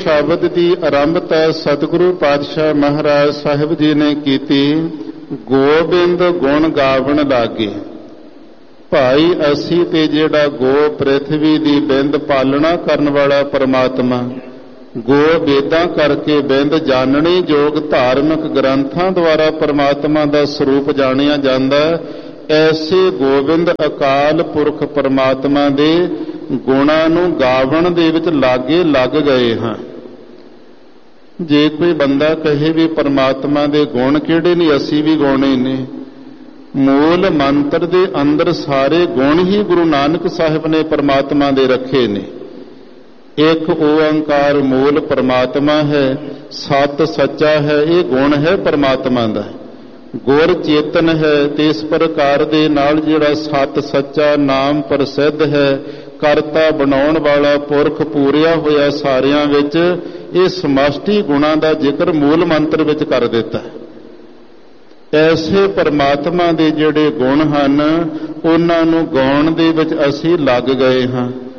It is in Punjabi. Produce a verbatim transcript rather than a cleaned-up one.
ਸ਼ਬਦ ਦੀ ਆਰੰਭਤਾ ਸਤਿਗੁਰੂ ਪਾਤਸ਼ਾਹ ਮਹਾਰਾਜ ਸਾਹਿਬ ਜੀ ਨੇ ਕੀਤੀ। ਗੋਬਿੰਦ ਗੁਣ ਗਾਵਣ ਲਾਗੇ। ਭਾਈ ਅਸੀਂ ਤੇ ਜਿਹੜਾ ਗੋ ਪ੍ਰਿਥਵੀ ਦੀ ਬਿੰਦ ਪਾਲਣਾ ਕਰਨ ਵਾਲਾ ਪਰਮਾਤਮਾ, ਗੋ ਵੇਦਾਂ ਕਰਕੇ ਬਿੰਦ ਜਾਣਨੀ ਯੋਗ ਧਾਰਮਿਕ ਗ੍ਰੰਥਾਂ ਦੁਆਰਾ ਪਰਮਾਤਮਾ ਦਾ ਸਰੂਪ ਜਾਣਿਆ ਜਾਂਦਾ। ਐਸੇ ਗੋਬਿੰਦ ਅਕਾਲ ਪੁਰਖ ਪਰਮਾਤਮਾ ਦੇ ਗੁਣਾਂ ਨੂੰ ਗਾਵਣ ਦੇ ਵਿੱਚ ਲਾਗੇ ਲੱਗ ਗਏ ਹਾਂ। ਜੇ ਕੋਈ ਬੰਦਾ ਕਹੇ ਵੀ ਪਰਮਾਤਮਾ ਦੇ ਗੁਣ ਕਿਹੜੇ ਨੇ, ਅਸੀਂ ਵੀ ਗਾਉਣੇ ਨੇ। ਮੂਲ ਮੰਤਰ ਦੇ ਅੰਦਰ ਸਾਰੇ ਗੁਣ ਹੀ ਗੁਰੂ ਨਾਨਕ ਸਾਹਿਬ ਨੇ ਪਰਮਾਤਮਾ ਦੇ ਰੱਖੇ ਨੇ। ਇੱਕ ਓੰਕਾਰ ਮੂਲ ਪਰਮਾਤਮਾ ਹੈ, ਸਤ ਸੱਚਾ ਹੈ, ਇਹ ਗੁਣ ਹੈ ਪਰਮਾਤਮਾ ਦਾ। ਗੁਰ ਚੇਤਨ ਹੈ ਤੇ ਇਸ ਪ੍ਰਕਾਰ ਦੇ ਨਾਲ ਜਿਹੜਾ ਸਤ ਸੱਚਾ ਨਾਮ ਪ੍ਰਸਿੱਧ ਹੈ, ਕਰਤਾ ਬਣਾਉਣ ਵਾਲਾ ਪੁਰਖ ਪੂਰਿਆ ਹੋਇਆ ਸਾਰਿਆਂ ਵਿੱਚ, ਇਹ ਸਮਸ਼ਟੀ ਗੁਣਾਂ ਦਾ ਜ਼ਿਕਰ ਮੂਲ ਮੰਤਰ ਵਿੱਚ ਕਰ ਦਿੱਤਾ। ਐਸੇ ਪਰਮਾਤਮਾ ਦੇ ਜਿਹੜੇ ਗੁਣ ਹਨ ਉਹਨਾਂ ਨੂੰ ਗਾਉਣ ਦੇ ਵਿੱਚ ਅਸੀਂ ਲੱਗ ਗਏ ਹਾਂ।